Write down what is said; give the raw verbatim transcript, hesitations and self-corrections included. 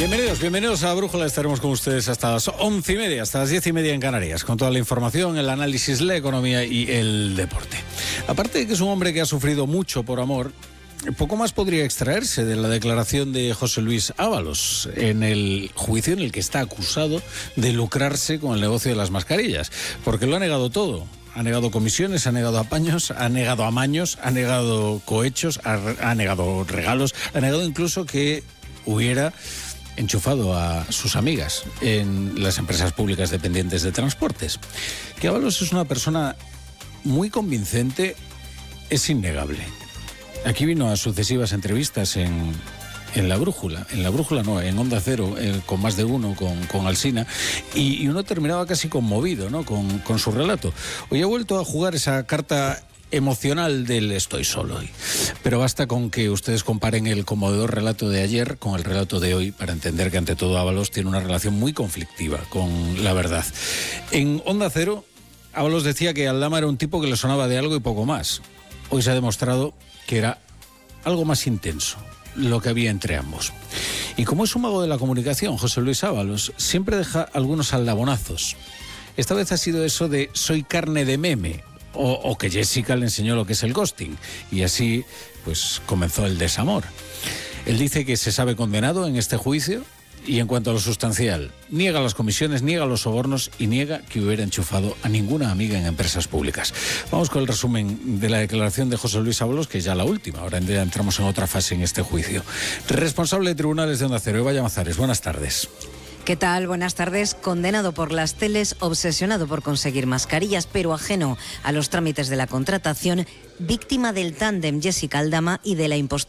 Bienvenidos, bienvenidos a Brújula. Estaremos con ustedes hasta las once y media, hasta las diez y media en Canarias, con toda la información, el análisis, la economía y el deporte. Aparte de que es un hombre que ha sufrido mucho por amor, poco más podría extraerse de la declaración de José Luis Ábalos en el juicio en el que está acusado de lucrarse con el negocio de las mascarillas, porque lo ha negado todo. Ha negado comisiones, ha negado apaños, ha negado amaños, ha negado cohechos, ha, ha negado regalos, ha negado incluso que hubiera enchufado a sus amigas en las empresas públicas dependientes de transportes. Que Ábalos es una persona muy convincente, es innegable. Aquí vino a sucesivas entrevistas en, en La Brújula, en La Brújula no, en Onda Cero, eh, con más de uno, con, con Alsina, y, y uno terminaba casi conmovido, ¿no?, con, con su relato. Hoy ha vuelto a jugar esa carta emocional del estoy solo hoy. Pero basta con que ustedes comparen el conmovedor relato de ayer con el relato de hoy para entender que ante todo Ábalos tiene una relación muy conflictiva con la verdad. En Onda Cero, Ábalos decía que Aldama era un tipo que le sonaba de algo y poco más. Hoy se ha demostrado que era algo más intenso lo que había entre ambos. Y como es un mago de la comunicación, José Luis Ábalos siempre deja algunos aldabonazos. Esta vez ha sido eso de soy carne de meme, o, o que Jessica le enseñó lo que es el ghosting, y así pues comenzó el desamor. Él dice que se sabe condenado en este juicio, y en cuanto a lo sustancial, niega las comisiones, niega los sobornos y niega que hubiera enchufado a ninguna amiga en empresas públicas. Vamos con el resumen de la declaración de José Luis Ábalos, que es ya la última. Ahora ya entramos en otra fase en este juicio. Responsable de tribunales de Onda Cero, Eva Llamazares, buenas tardes. ¿Qué tal? Buenas tardes. Condenado por las teles, obsesionado por conseguir mascarillas, pero ajeno a los trámites de la contratación, víctima del tándem Jessica Aldama y de la impostura